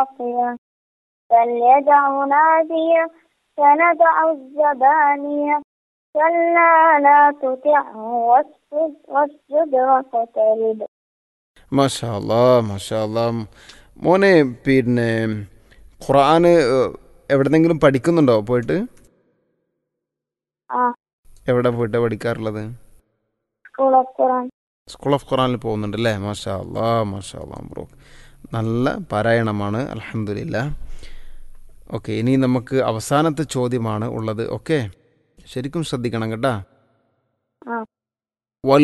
طاغية فليدع نادية سندع الزبانية كلا لا تطعه واسجد واقترب. മാഷാ അല്ലാ മാഷാ അല്ലാ. മോനെ പിന്നെ ഖുർആന് എവിടെന്നെങ്കിലും പഠിക്കുന്നുണ്ടോ പോയിട്ട്? ആ എവിടെ പോയിട്ട് പഠിക്കാറുള്ളത്? School of Quran. School of ഖുർആനിൽ പോകുന്നുണ്ട് അല്ലേ? മാഷാ അല്ലാ മാഷാ അല്ലാ ബ്രോ. നല്ല പാരായണമാണ്, അൽഹംദുലില്ലാ. ഓക്കെ, ഇനി നമുക്ക് അവസാനത്തെ ചോദ്യമാണ് ഉള്ളത്. ഓക്കെ, ശരിക്കും ശ്രദ്ധിക്കണം കേട്ടാ. ആ